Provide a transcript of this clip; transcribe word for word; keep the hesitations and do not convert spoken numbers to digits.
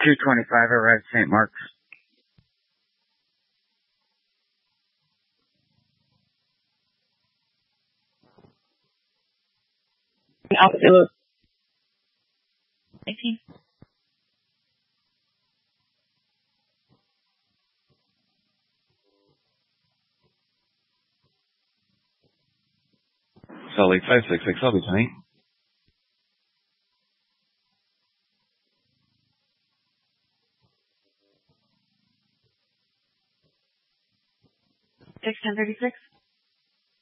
two twenty-five, arrived Saint Mark's. Alpha eighteen. Salt Lake five six six, I'll be tonight. six ten thirty-six.